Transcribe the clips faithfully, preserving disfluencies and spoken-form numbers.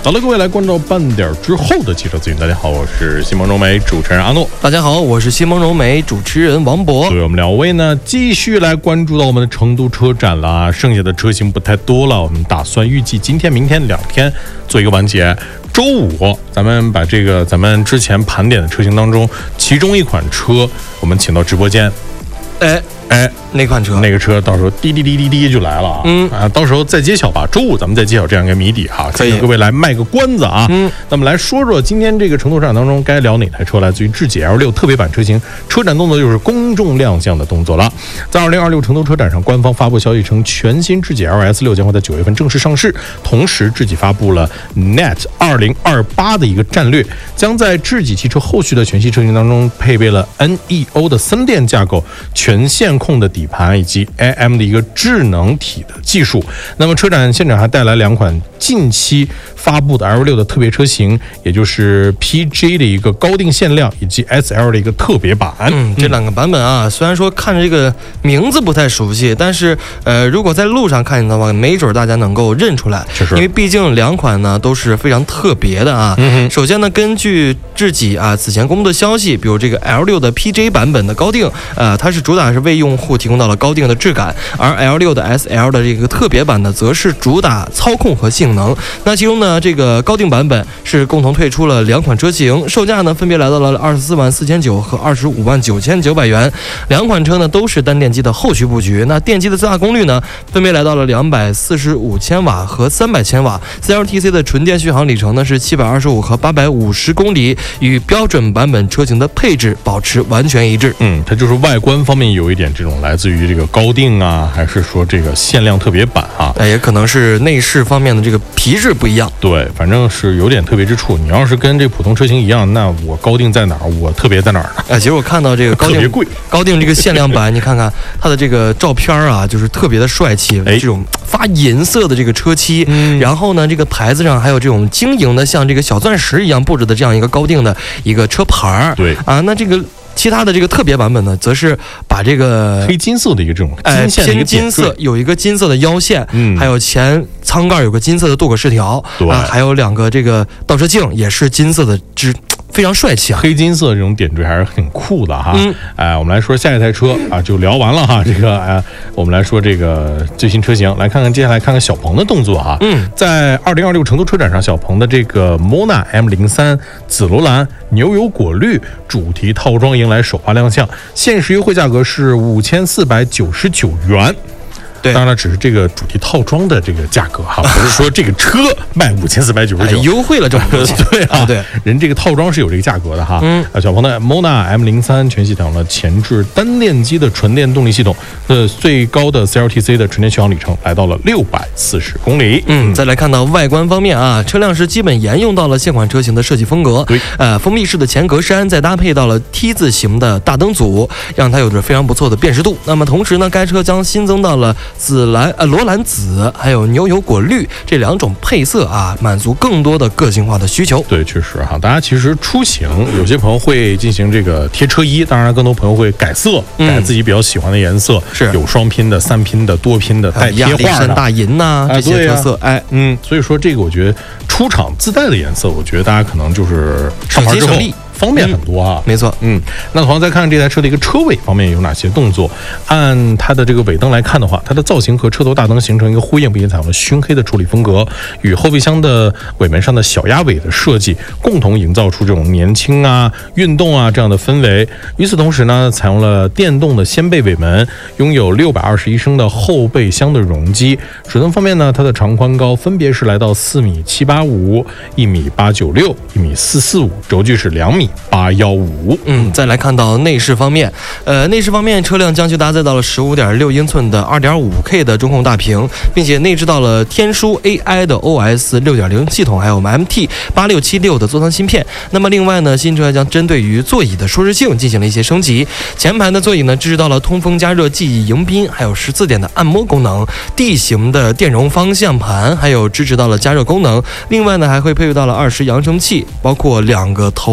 好了，各位来关注半点之后的汽车资讯。大家好，我是西蒙柔美主持人阿诺。 大家好，我是西蒙柔美主持人王博。 所以我们两位呢，继续来关注到我们的成都车展了。剩下的车型不太多了，我们打算预计今天、明天两天做一个完结。周五，咱们把这个咱们之前盘点的车型当中，其中一款车我们请到直播间。 哎哎， 哪款车？ 那个车到时候滴滴滴滴滴就来了啊！嗯啊，到时候再揭晓吧。周五咱们再揭晓这样一个谜底哈， 可以。 各位来卖个关子啊！嗯，那么来说说今天这个成都车展当中该聊哪台车？来自于智己 L 六 特别版车型，车展动作就是公众亮相的动作了。在二零二六成都车展上，官方发布消息称，全新智己 L S 六将会在九月份正式上市。同时，智己发布了 N E T 二零二八的一个战略，将在智己汽车后续的全系车型当中配备了 N E O 的三电架构、全线控的底盘以及 A M 的一个智能体的技术。那么车展现场还带来两款近期发布的 L 六 的特别车型，也就是 P J 的一个高定限量以及 S L 的一个特别版。 嗯，这两个版本啊，虽然说看着这个名字不太熟悉，但是呃，如果在路上看见的话，没准大家能够认出来。 确实， 因为毕竟两款呢都是非常特别的啊。嗯、首先呢，根据智己啊此前公布的消息，比如这个 L 六 的 P J 版本的高定，呃，它是主打是为用户提供到了高定的质感，而 L 六 的 S L 的这个特别版呢，则是主打操控和性能。那其中呢，这个高定版本是共同推出了两款车型，售价呢分别来到了二十四万四千九和二十五万九千九百元。两款车呢都是单电机的后驱布局，那电机的最大功率呢分别来到了两百四十五千瓦和三百千瓦。C L T C 的纯电续航里程呢是七百二十五和八百五十公里，与标准版本车型的配置保持完全一致。 嗯，它就是外观方面有一点这种来自于这个高定啊，还是说这个限量特别版啊？ 哎，也可能是内饰方面的这个皮质不一样。 对，反正是有点特别之处。你要是跟这普通车型一样，那我高定在哪儿？我特别在哪儿呢？ 哎，其实我看到这个高定特别贵， 高定这个限量版，你看看它的这个照片啊，就是特别的帅气， 哎， 这种发银色的这个车漆，嗯，然后呢，这个牌子上还有这种晶莹的像这个小钻石一样布置的这样一个高定的一个车牌儿。 对啊， 那这个。其他的这个特别版本呢，则是把这个黑金色的一个这种金线的一个偏金色，有一个金色的腰线， 嗯， 还有前舱盖有个金色的镀铬饰条， 对啊，还有两个这个倒车镜也是金色的，之非常帅气啊！ 黑金色这种点缀还是很酷的哈。 嗯， 哎，我们来说下一台车啊，就聊完了哈。这个哎，我们来说这个最新车型，来看看接下来看看小鹏的动作啊。 嗯， 在二零二六成都车展上，小鹏的这个 Mona M 零三紫罗兰牛油果绿主题套装迎来首发亮相，限时优惠价格是五千四百九十九元。 对， 当然只是这个主题套装的这个价格哈，不是说这个车卖五千四百九十九， 优惠了这么多钱。 对啊， 对， 人这个套装是有这个价格的哈。 嗯， 啊，小鹏的 Mona M 零三全系采用了前置单电机的纯电动力系统，呃，最高的 C L T C 的纯电续航里程来到了六百四十公里。 嗯，再来看到外观方面啊，车辆是基本沿用到了现款车型的设计风格。 对， 呃，封闭式的前格栅再搭配到了 T 字形的大灯组，让它有着非常不错的辨识度。那么同时呢，该车将新增到了紫蓝呃。罗兰紫还有牛油果绿这两种配色啊，满足更多的个性化的需求。 对，确实哈，大家其实出行，有些朋友会进行这个贴车衣，当然更多朋友会改色， 嗯、 改自己比较喜欢的颜色， 是有双拼的、三拼的、多拼的，带贴画的， 亚历山大银呐、啊、这些特色， 哎、啊，嗯，所以说这个我觉得出厂自带的颜色，我觉得大家可能就是上牌之后方便很多啊、 嗯，没错， 嗯，那同样再看看这台车的一个车尾方面有哪些动作。按它的这个尾灯来看的话，它的造型和车头大灯形成一个呼应，并且采用了熏黑的处理风格，与后备箱的尾门上的小鸭尾的设计共同营造出这种年轻啊、运动啊这样的氛围。与此同时呢，采用了电动的掀背尾门，拥有六百二十一升的后备箱的容积。水灯方面呢，它的长宽高分别是来到四米七八五、一米八九六、一米四四五，轴距是两米八幺五。 嗯，再来看到内饰方面，呃，内饰方面，车辆将去搭载到了十五点六英寸的 二点五 K 的中控大屏，并且内置到了天枢 A I 的 O S 六点零 系统，还有我们 M T 八六七六的座舱芯片。那么另外呢，新车将针对于座椅的舒适性进行了一些升级。前排的座椅呢，支持到了通风加热记忆迎宾，还有十四点的按摩功能，D 型的电容方向盘，还有支持到了加热功能。另外呢，还会配备到了二十扬声器，包括两个头枕扬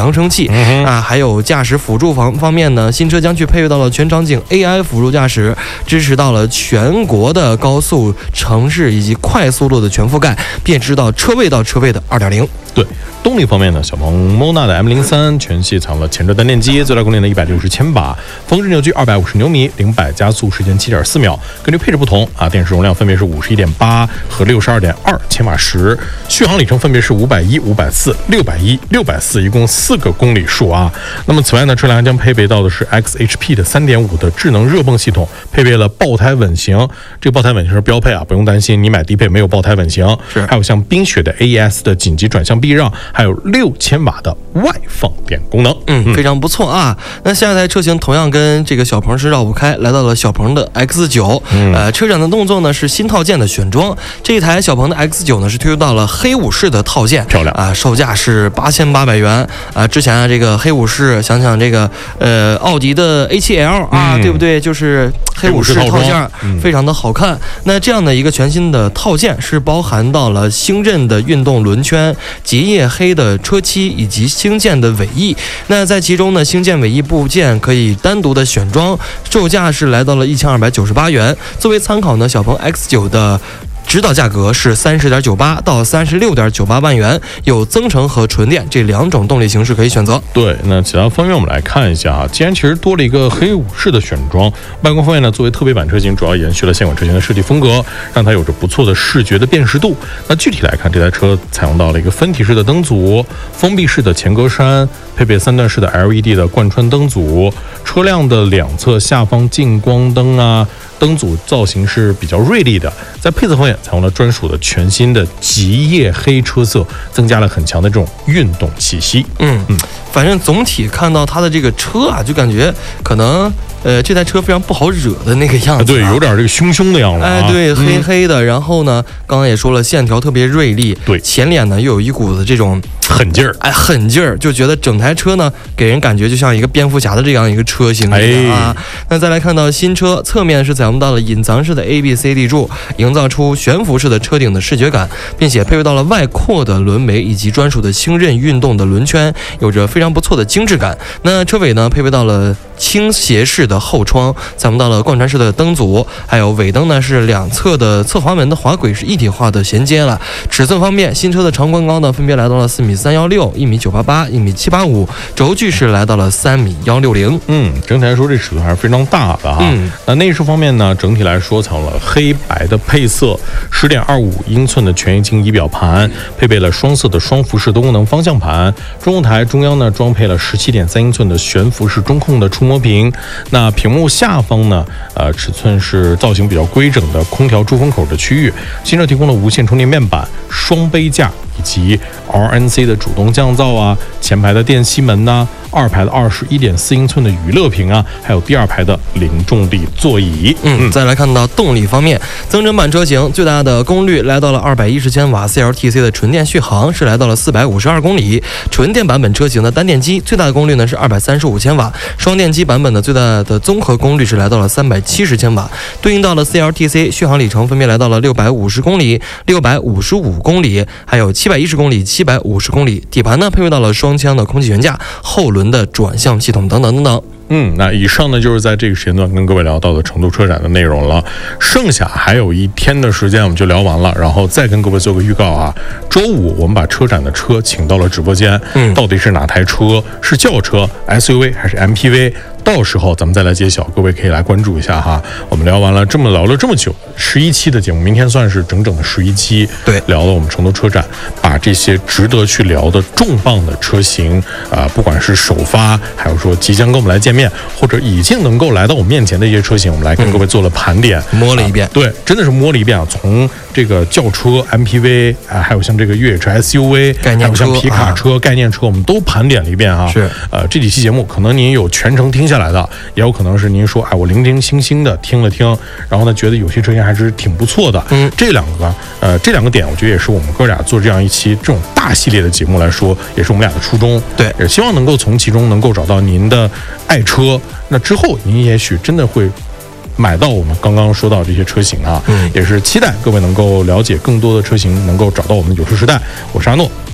扬声器、嗯、啊，还有驾驶辅助方方面呢，新车将去配备到了全场景 A I 辅助驾驶，支持到了全国的高速城市以及快速路的全覆盖，并支持到车位到车位的 二点零。 对，动力方面呢，小鹏 Mona 的 M 零三 全系采用了前置单电机，最大功率呢一百六十千瓦，峰值扭矩二百五十牛米，零百加速时间七点四秒。根据配置不同啊，电池容量分别是五十一点八和六十二点二千瓦时，续航里程分别是五百一、五百四、六百一、六百四，一共四个公里数啊。那么此外呢，车辆还将配备到的是 X H P 的 三点五 的智能热泵系统，配备了爆胎稳行，这个爆胎稳行是标配啊，不用担心你买低配没有爆胎稳行。 是， 还有像冰雪的 A E S 的紧急转向避让，还有六千瓦的外放电功能， 嗯，非常不错啊。那下一台车型同样跟这个小鹏是绕不开，来到了小鹏的 X 九、嗯。呃，车展的动作呢是新套件的选装，这一台小鹏的 X 九呢是推出到了黑武士的套件， 漂亮啊，售价是八千八百元啊。之前啊这个黑武士，想想这个呃奥迪的 A 七 L 啊、嗯，对不对？就是黑武士套件，嗯、非常的好看。那这样的一个全新的套件是包含到了星刃的运动轮圈、结叶黑的车漆以及星舰的尾翼。那在其中呢，星舰尾翼部件可以单独的选装，售价是来到了一千二百九十八元。作为参考呢，小鹏 X 九的指导价格是三十点九八到三十六点九八万元，有增程和纯电这两种动力形式可以选择。 对，那其他方面我们来看一下啊，既然其实多了一个黑武士的选装，外观方面呢，作为特别版车型，主要延续了现款车型的设计风格，让它有着不错的视觉的辨识度。那具体来看，这台车采用到了一个分体式的灯组，封闭式的前格栅，配备三段式的 L E D 的贯穿灯组，车辆的两侧下方近光灯啊。灯组造型是比较锐利的，在配色方面采用了专属的全新的极夜黑车色，增加了很强的这种运动气息。 嗯嗯，反正总体看到它的这个车啊，就感觉可能呃这台车非常不好惹的那个样子、啊， 对，有点这个凶凶的样子、啊。 哎，对，黑黑的，嗯、然后呢，刚刚也说了，线条特别锐利， 对， 前脸呢又有一股子这种狠劲儿， 哎，狠劲儿，就觉得整台车呢给人感觉就像一个蝙蝠侠的这样一个车型一样啊。哎、那再来看到新车侧面是采用到了隐藏式的 A B C D 柱，营造出悬浮式的车顶的视觉感，并且配备到了外扩的轮眉以及专属的星刃运动的轮圈，有着非常不错的精致感。那车尾呢配备到了倾斜式的后窗，采用到了贯穿式的灯组，还有尾灯呢是两侧的侧滑门的滑轨是一体化的衔接了。尺寸方面，新车的长宽高呢分别来到了四米三幺六、一米九八八、一米七八五，轴距是来到了三米幺六零。 嗯，整体来说这尺寸还是非常大的哈。嗯，那内饰方面呢，整体来说采用了黑白的配色，十点二五英寸的全液晶仪表盘，配备了双色的双辐式多功能方向盘，中控台中央呢装配了十七点三英寸的悬浮式中控的触摸屏。那屏幕下方呢，呃，尺寸是造型比较规整的空调出风口的区域。新车提供了无线充电面板、双杯架以及 R N C 的主动降噪啊，前排的电吸门呐、啊。二排的二十一点四英寸的娱乐屏啊，还有第二排的零重力座椅。 嗯，再来看到动力方面，增程版车型最大的功率来到了二百一十千瓦 ，C L T C 的纯电续航是来到了四百五十二公里。纯电版本车型的单电机最大的功率呢是二百三十五千瓦，双电机版本的最大的综合功率是来到了三百七十千瓦，对应到了 C L T C 续航里程分别来到了六百五十公里、六百五十五公里，还有七百一十公里、七百五十公里。底盘呢配备到了双腔的空气悬架、后轮的转向系统等等等等。 嗯，那以上呢就是在这个时间段跟各位聊到的成都车展的内容了。剩下还有一天的时间，我们就聊完了，然后再跟各位做个预告啊。周五我们把车展的车请到了直播间，嗯，到底是哪台车？是轿车、S U V 还是 M P V？到时候咱们再来揭晓，各位可以来关注一下哈。我们聊完了这么聊了这么久，十一期的节目，明天算是整整的十一期， 对， 聊了我们成都车展，把这些值得去聊的重磅的车型啊、呃，不管是首发，还有说即将跟我们来见面，或者已经能够来到我们面前的一些车型，我们来跟各位做了盘点， 嗯、摸了一遍、啊， 对，真的是摸了一遍啊，从这个轿车、M P V 啊，还有像这个越野车、S U V， 概念车、 还有像皮卡车、啊、概念车，我们都盘点了一遍啊。 是， 呃，这几期节目可能您有全程听下来的，也有可能是您说，哎，我零零星星的听了听，然后呢，觉得有些车型还是挺不错的。 嗯， 这两个，呃，这两个点，我觉得也是我们哥俩做这样一期这种大系列的节目来说，也是我们俩的初衷。 对， 也希望能够从其中能够找到您的爱车，那之后您也许真的会买到我们刚刚说到这些车型啊。 嗯， 也是期待各位能够了解更多的车型，能够找到我们有车时代。我是阿诺，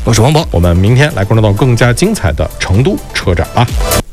我是王博， 我们明天来关注到更加精彩的成都车展吧。